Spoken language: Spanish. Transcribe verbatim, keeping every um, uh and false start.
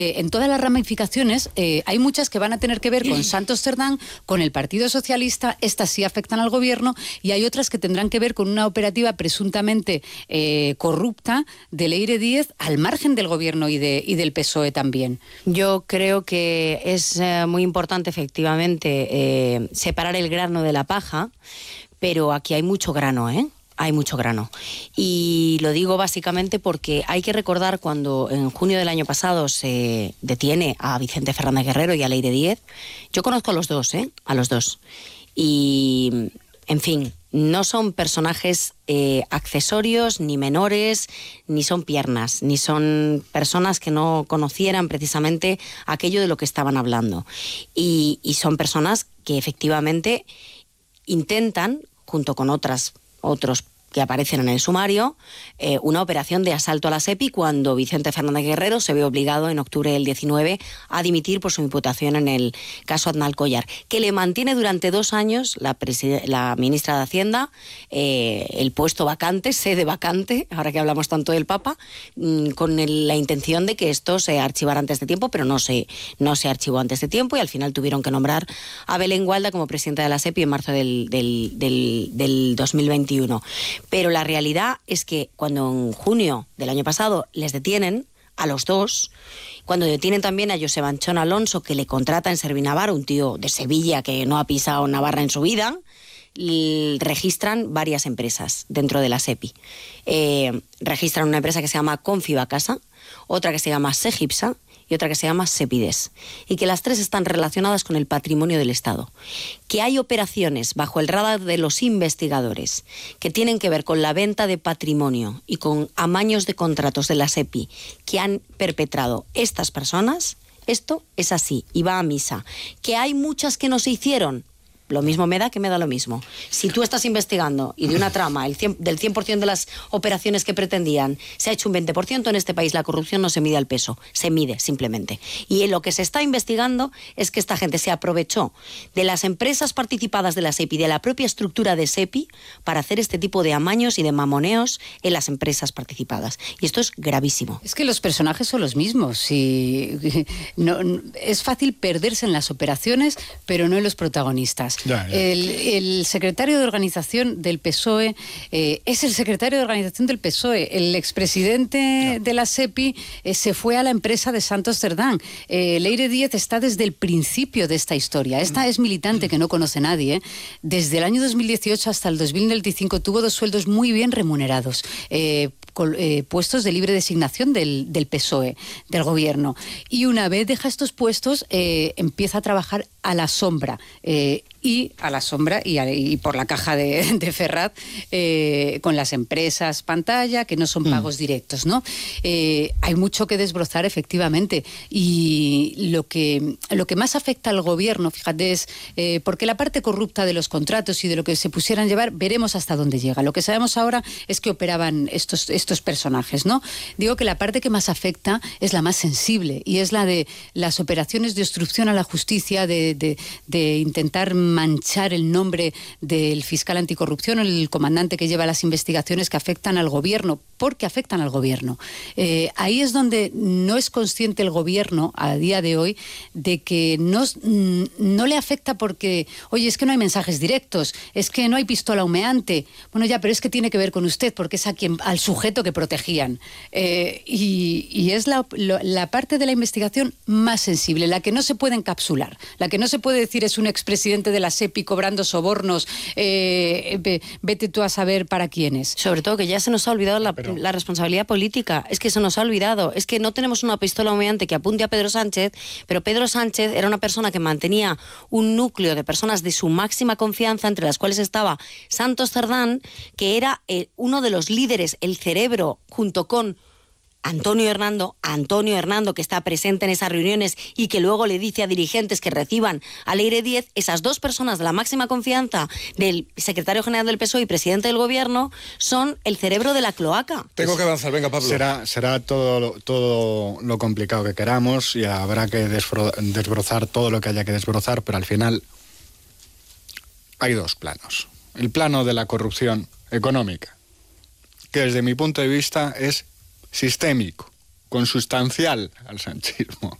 En todas las ramificaciones eh, hay muchas que van a tener que ver con Santos Cerdán, con el Partido Socialista, estas sí afectan al gobierno, y hay otras que tendrán que ver con una operativa presuntamente eh, corrupta de Leire Díez al margen del gobierno y, de, y del P S O E también. Yo creo que es eh, muy importante efectivamente eh, separar el grano de la paja, pero aquí hay mucho grano, ¿eh? Hay mucho grano. Y lo digo básicamente porque hay que recordar cuando en junio del año pasado se detiene a Vicente Fernández Guerrero y a Leire Díez. Yo conozco a los dos, ¿eh? A los dos. Y, en fin, no son personajes eh, accesorios, ni menores, ni son piernas, ni son personas que no conocieran precisamente aquello de lo que estaban hablando. Y, y son personas que efectivamente intentan, junto con otras otros que aparecen en el sumario, eh, una operación de asalto a la SEPI cuando Vicente Fernández Guerrero se ve obligado en octubre del diecinueve a dimitir por su imputación en el caso Aznal Collar, que le mantiene durante dos años la, la ministra de Hacienda, eh, el puesto vacante, sede vacante, ahora que hablamos tanto del Papa, mmm, con el, la intención de que esto se archivara antes de tiempo, pero no se, no se archivó antes de tiempo y al final tuvieron que nombrar a Belén Gualda como presidenta de la SEPI en marzo del, del, del, del dos mil veintiuno. Pero la realidad es que cuando en junio del año pasado les detienen a los dos, cuando detienen también a José Banchón Alonso, que le contrata en Servinavar, un tío de Sevilla que no ha pisado Navarra en su vida, registran varias empresas dentro de la SEPI. Eh, registran una empresa que se llama Confibacasa, otra que se llama Segipsa y otra que se llama Sepides, y que las tres están relacionadas con el patrimonio del Estado. Que hay operaciones bajo el radar de los investigadores que tienen que ver con la venta de patrimonio y con amaños de contratos de la SEPI que han perpetrado estas personas, esto es así y va a misa. Que hay muchas que no se hicieron, lo mismo me da que me da lo mismo. Si tú estás investigando y de una trama el cien, del cien por ciento de las operaciones que pretendían se ha hecho un veinte por ciento, en este país la corrupción no se mide al peso, se mide simplemente. Y en lo que se está investigando es que esta gente se aprovechó de las empresas participadas de la SEPI, de la propia estructura de SEPI, para hacer este tipo de amaños y de mamoneos en las empresas participadas. Y esto es gravísimo. Es que los personajes son los mismos. Y no, no, es fácil perderse en las operaciones, pero no en los protagonistas. Ya, ya. El, el secretario de organización del P S O E eh, es el secretario de organización del P S O E. El expresidente ya. de la SEPI eh, se fue a la empresa de Santos Cerdán. Eh, Leire Díez está desde el principio de esta historia. Esta es militante que no conoce a nadie. ¿eh? Desde el año dos mil dieciocho hasta el dos mil veinticinco tuvo dos sueldos muy bien remunerados. Eh, Con, eh, puestos de libre designación del, del P S O E, del gobierno. Y una vez deja estos puestos, eh, empieza a trabajar a la sombra. Eh, y a la sombra y, a, y por la caja de, de Ferraz, eh, con las empresas pantalla, que no son pagos mm. directos, ¿no? Eh, hay mucho que desbrozar, efectivamente. Y lo que, lo que más afecta al gobierno, fíjate, es eh, porque la parte corrupta de los contratos y de lo que se pusieran a llevar, veremos hasta dónde llega. Lo que sabemos ahora es que operaban estos estos personajes, ¿no? Digo que la parte que más afecta es la más sensible y es la de las operaciones de obstrucción a la justicia, de, de, de intentar manchar el nombre del fiscal anticorrupción, el comandante que lleva las investigaciones que afectan al gobierno, porque afectan al gobierno. Eh, ahí es donde no es consciente el gobierno a día de hoy de que no, no le afecta porque, oye, es que no hay mensajes directos, es que no hay pistola humeante. Bueno, ya, pero es que tiene que ver con usted porque es a quien, al sujeto que protegían. Eh, y, y es la, la parte de la investigación más sensible, la que no se puede encapsular, la que no se puede decir es un expresidente de la SEPI cobrando sobornos, eh, vete tú a saber para quién es. Sobre todo que ya se nos ha olvidado la, Pero... la responsabilidad política, es que se nos ha olvidado, es que no tenemos una pistola humeante que apunte a Pedro Sánchez, pero Pedro Sánchez era una persona que mantenía un núcleo de personas de su máxima confianza, entre las cuales estaba Santos Cerdán, que era eh, uno de los líderes, el cerebro, junto con Antonio Hernando, Antonio Hernando que está presente en esas reuniones y que luego le dice a dirigentes que reciban a Leire Díez, esas dos personas de la máxima confianza del secretario general del P S O E y presidente del gobierno son el cerebro de la cloaca. Tengo que avanzar, venga Pablo. Será, será todo, todo lo complicado que queramos y habrá que desbro, desbrozar todo lo que haya que desbrozar, pero al final hay dos planos. El plano de la corrupción económica, que desde mi punto de vista es sistémico, consustancial al sanchismo.